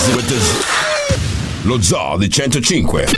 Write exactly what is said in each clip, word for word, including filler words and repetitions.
Lo Zoo di centocinque.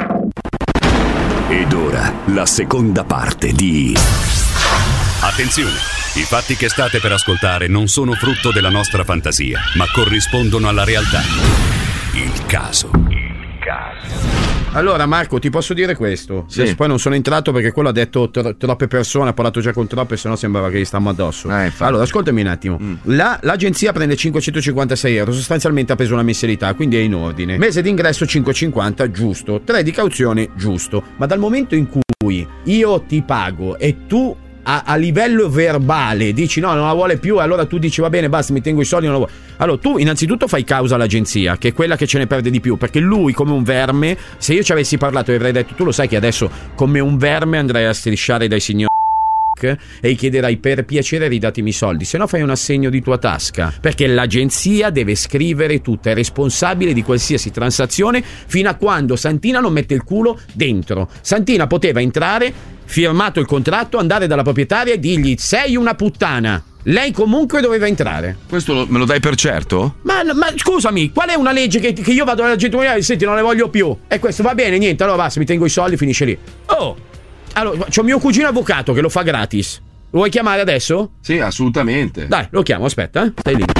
Ed ora la seconda parte di Attenzione, i fatti che state per ascoltare non sono frutto della nostra fantasia, ma corrispondono alla realtà. Il caso. Il caso. Allora Marco, ti posso dire questo? Sì. Adesso poi non sono entrato perché quello ha detto tro- troppe persone, ha parlato già con troppe, sennò sembrava che gli stiamo addosso. Eh, infatti. Allora, ascoltami un attimo. Mm. La, l'agenzia prende cinquecentocinquantasei euro, sostanzialmente ha preso una mensilità, quindi è in ordine. Mese d'ingresso cinquecentocinquanta, giusto. tre di cauzione, giusto. Ma dal momento in cui io ti pago e tu A, a livello verbale dici no, non la vuole più, allora tu dici va bene, basta, mi tengo i soldi, non la vuoi. Allora tu innanzitutto fai causa all'agenzia, che è quella che ce ne perde di più, perché lui come un verme, se io ci avessi parlato e avrei detto tu lo sai che adesso come un verme andrei a strisciare dai signori e gli chiederai per piacere ridatemi i soldi, se no fai un assegno di tua tasca, perché l'agenzia deve scrivere tutto, è responsabile di qualsiasi transazione fino a quando Santina non mette il culo dentro. Santina poteva entrare, firmato il contratto, andare dalla proprietaria e dirgli sei una puttana. Lei comunque doveva entrare. Questo lo, me lo dai per certo? Ma, ma scusami, qual è una legge che, che io vado alla gettoriale e senti non le voglio più? E questo va bene, niente, allora basta, mi tengo i soldi, finisce lì. Oh! Allora, c'ho mio cugino avvocato che lo fa gratis. Lo vuoi chiamare adesso? Sì, assolutamente. Dai, lo chiamo, aspetta, eh. Stai lì.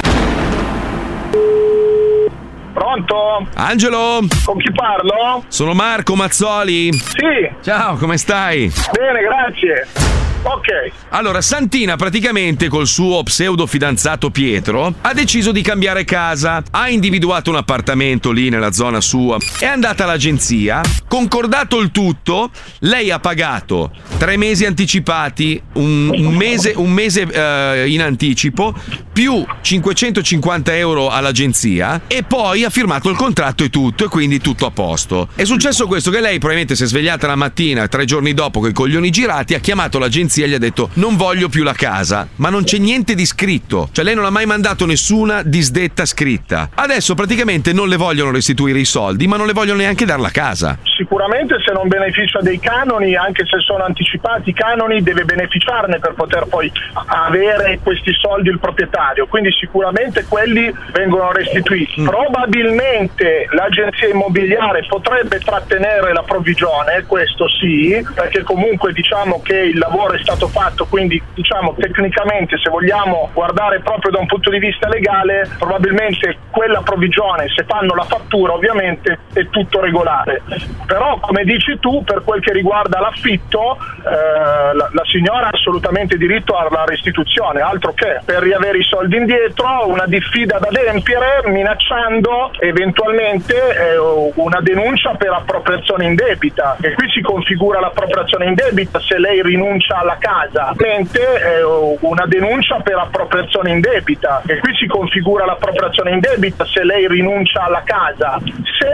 Pronto? Angelo! Con chi parlo? Sono Marco Mazzoli. Sì. Ciao, come stai? Bene, grazie. Ok. Allora, Santina praticamente col suo pseudo fidanzato Pietro ha deciso di cambiare casa, ha individuato un appartamento lì nella zona sua, è andata all'agenzia, concordato il tutto, lei ha pagato tre mesi anticipati, un, un mese, un mese eh, in anticipo, più cinquecentocinquanta euro all'agenzia e poi ha firmato il contratto e tutto, e quindi tutto a posto. È successo questo, che lei probabilmente si è svegliata la mattina, tre giorni dopo, con i coglioni girati, ha chiamato l'agenzia e gli ha detto non voglio più la casa, ma non c'è niente di scritto, cioè lei non ha mai mandato nessuna disdetta scritta. Adesso praticamente non le vogliono restituire i soldi, ma non le vogliono neanche dar la casa. Sicuramente se non beneficia dei canoni, anche se sono anticipati i canoni, deve beneficiarne per poter poi avere questi soldi il proprietario, quindi sicuramente quelli vengono restituiti. Mm. Probabilmente l'agenzia immobiliare potrebbe trattenere la provvigione, questo sì, perché comunque diciamo che il lavoro è stato fatto, quindi diciamo tecnicamente, se vogliamo guardare proprio da un punto di vista legale, probabilmente quella provvigione, se fanno la fattura ovviamente è tutto regolare. Però come dici tu, per quel che riguarda l'affitto, eh, la, la signora ha assolutamente diritto alla restituzione, altro che per riavere i soldi indietro, una diffida da adempiere minacciando eventualmente eh, una denuncia per appropriazione indebita, e qui si configura l'appropriazione indebita se lei rinuncia alla casa, mentre eh, una denuncia per appropriazione indebita, e qui si configura l'appropriazione indebita se lei rinuncia alla casa. Se